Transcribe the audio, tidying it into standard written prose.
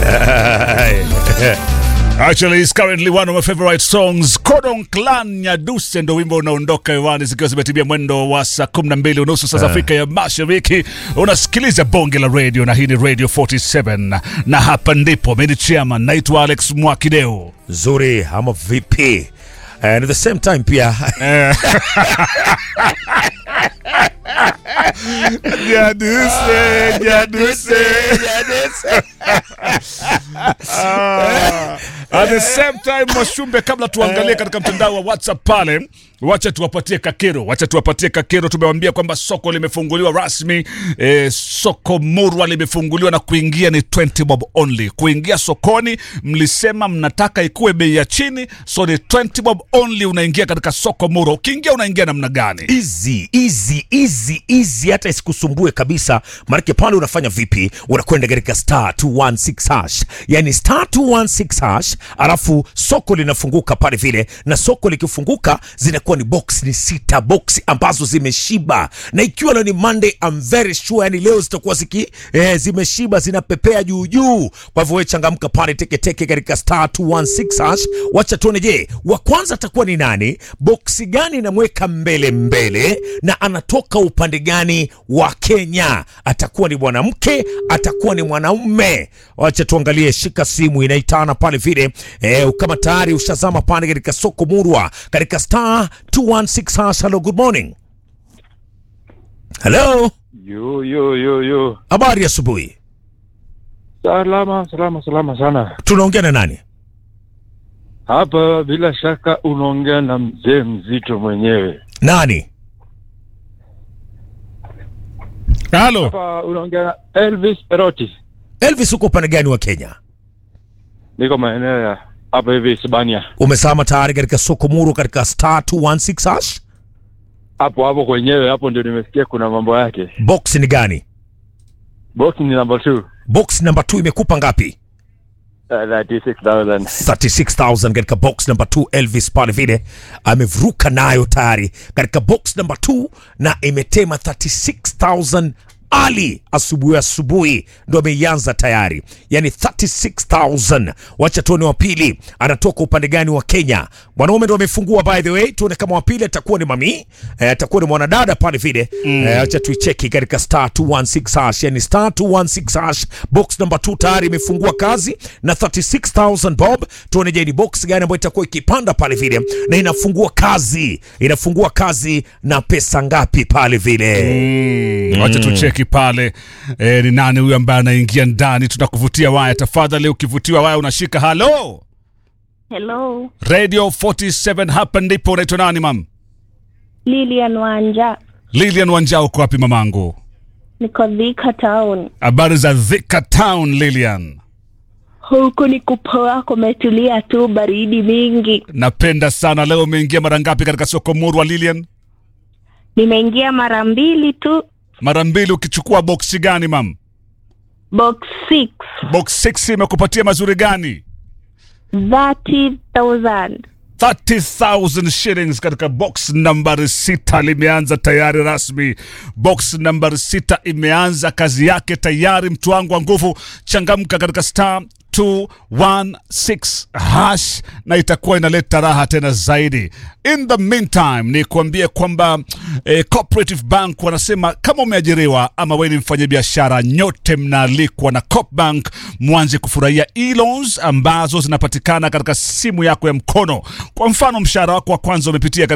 Actually, it's currently one of my favorite songs. Kodong Clan Nyaduse ndo wimbo unaondoka hewani zikiwa zimetibia mwendo wa saa 12:30 saa za Afrika ya Mashariki. Unasikiliza bonge la radio na hii ni Radio 47. Na hapa ndipo mimi chairman naitwa Alex Mwakideo. Zuri ama vipi? And at the same time pia Nyaduse. At the same time Mwashumbe, kabla tuangalie katika mtandao wa WhatsApp pale, wacha tuwapatie kakero. Tumewambia kwamba soko limefunguliwa rasmi. Soko Murwa limefunguliwa na kuingia ni 20 bob only. Kuingia sokoni mlisema mnataka ikuwe bei ya chini, so ni 20 bob only unaingia katika soko Murwa. Ukiingia unaingia namna gani? Easy, hata isikusumbue kabisa. Maana pale unafanya vipi? Unakwenda katika *216#. Yani *216#, alafu soko linafunguka pale vile, na soko likifunguka zinakuwa ni box, ni 6 box ambazo zimeshiba. Na ikiwa ni Monday, I'm very sure yani leo zitakuwa zimeshiba, zinapepea juu. Kwa hivyo changamka pale teke katika *216#. Wacha tuone, je, wa kwanza atakuwa ni nani? Box gani namweka mbele na anatoka upande gani wa Kenya? Atakuwa ni mwanamke, atakuwa ni mwanaume? Wacha tuangalie. Shika simu inaitana pale vile. Kama tayari ushazama pale katika soko Murwa katika *216#. Hello, good morning. Hello. Yo. Habari asubuhi. Salama sana. Tunaongea na nani? Hapa bila shaka unaongea na mzee mzito mwenyewe. Nani? Halo. Hapa unaongea na Elvis Peroti. Elvis, uko upande gani wa Kenya? Niko maeneo ya hapa hivi Hispania. Umesama tayari katika soko Murwa katika *216#? Hapo kwenyewe hapo ndio nimesikia kuna mambo yake. Box ni gani? Box ni number 2. Box number 2 imekupa ngapi? 36,000 katika box number 2. Elvis pale vile amevuruka nayo tayari katika box number 2 na imetema 36,000 ali asubuhi ndo ameianza tayari, yani 36,000. Wacha tuone wa pili anatoka upande gani wa Kenya. Mwanaume ndo amefungua, by the way. Tuone kama wa pili atakuwa ni mami, atakuwa ni mwanadada pale vile. Wacha tuicheki katika *216#, yani *216#. Box number 2 tayari imefungua kazi na 36,000 bob. Tuone je ni box gani ambayo itakuwa ikipanda pale vile na inafungua kazi na pesa ngapi pale vile. Wacha tucheki pale. Ni nani huyu ambaye anaingia ndani? Tunakuvutia waya, tafadhali. Ukivutiwa waya unashika. Hello Radio 47, hapa ndipo. Unaitwa nani mam? Lilian Wanja. Uko wapi mamangu? Niko Thika Town. Habari za Thika Town Lilian? Huku ni kupoa, kumetulia tu, baridi mingi. Napenda sana. Leo umeingia mara ngapi katika soko Murwa Lilian? Nimeingia mara 2 tu. Mara 2. Ukichukua box gani mam? Box 6. Box 6 imekupatia mazuri gani? 30,000 shillings katika box number 6. Limeanza tayari rasmi. Box number 6 imeanza kazi yake tayari. Mtu wangu wa nguvu, changamka katika *216# na itakuwa inaleta raha tena zaidi. In the meantime, ni kuambie kwamba Cooperative Bank wanasema kama umeajiriwa ama wewe ni mfanyabiashara, nyote mnaalikwa na Coop Bank mwanze kufurahia e-loans ambazo zinapatikana katika simu yako ya mkono. Kwa mfano, mshahara wako wa kwanza umepitia